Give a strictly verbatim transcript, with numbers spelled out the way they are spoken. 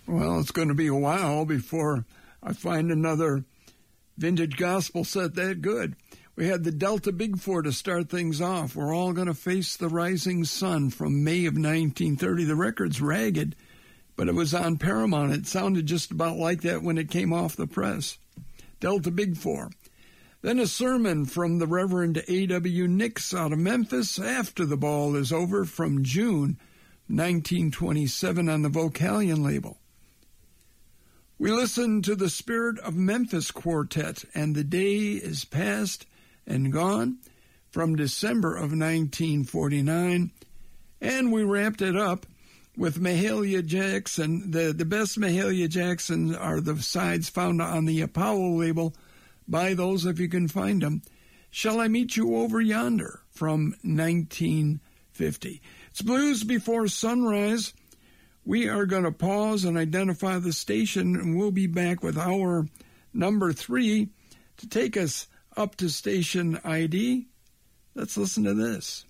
Well, it's going to be a while before I find another vintage gospel set that good. We had the Delta Big Four to start things off. We're all going to face the rising sun from May of nineteen thirty. The record's ragged, but it was on Paramount. It sounded just about like that when it came off the press. Delta Big Four. Then a sermon from the Reverend A W Nix out of Memphis after the ball is over from June nineteen twenty-seven on the Vocalion label. We listened to the Spirit of Memphis Quartet and The Day is Past and Gone from December of nineteen forty-nine. And we wrapped it up with Mahalia Jackson. The, the best Mahalia Jackson are the sides found on the Apollo label. Buy those if you can find them. Shall I Meet You Over Yonder from nineteen fifty. It's Blues Before Sunrise. We are going to pause and identify the station, and we'll be back with our number three to take us up to station I D. Let's listen to this.